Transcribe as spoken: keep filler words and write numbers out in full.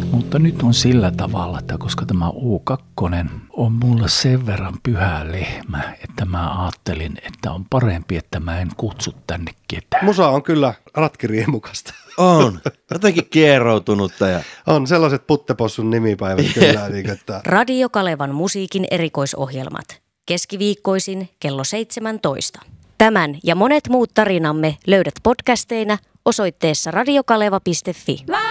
Mutta nyt on sillä tavalla, että koska tämä U kaksi on mulla sen verran pyhä lehmä, että mä ajattelin, että on parempi, että mä en kutsu tänne ketään. Musa on kyllä ratkiriemukasta. On. Jotenkin kieroutunutta. Ja... On sellaiset puttepossun nimipäivät kyllä. Niin, että... Radio Kalevan musiikin erikoisohjelmat. Keskiviikkoisin kello seitsemäntoista. Tämän ja monet muut tarinamme löydät podcasteina osoitteessa radiokaleva piste fi.